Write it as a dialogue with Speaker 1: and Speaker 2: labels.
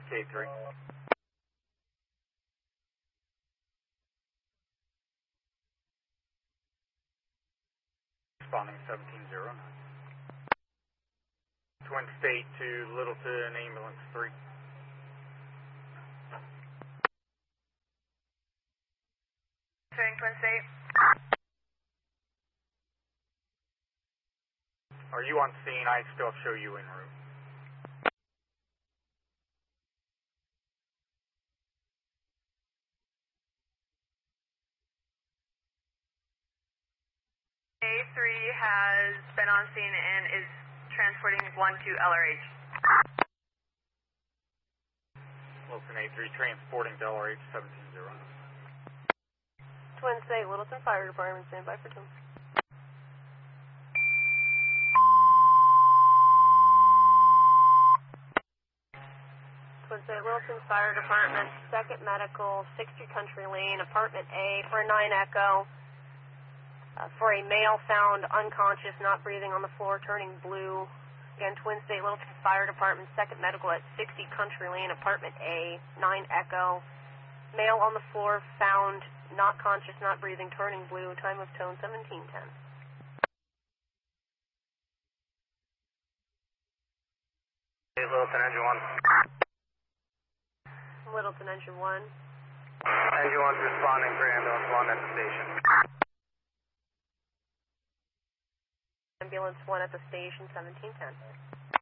Speaker 1: K3. Responding 1709. Twin State to Littleton, ambulance 3.
Speaker 2: Twin State.
Speaker 1: Are you on scene? I still show you en route.
Speaker 2: A3 has been on scene and is transporting 1 to LRH.
Speaker 1: Wilson A3 transporting to LRH 1709.
Speaker 2: Twin State, Littleton Fire Department, stand by for 2. Twin State, Littleton Fire Department, 2nd Medical, 60 Country Lane, Apartment A, for 9 Echo. For a male found unconscious, not breathing on the floor, turning blue. Again, Twin State, Littleton Fire Department, 2nd Medical at 60 Country Lane, Apartment A, 9 Echo. Male on the floor, found not conscious, not breathing, turning blue, time of tone 1710.
Speaker 1: Littleton, engine 1.
Speaker 2: Littleton, engine 1.
Speaker 1: Engine 1's responding for ambulance 1 at the station.
Speaker 2: Ambulance 1 at the station, 1710.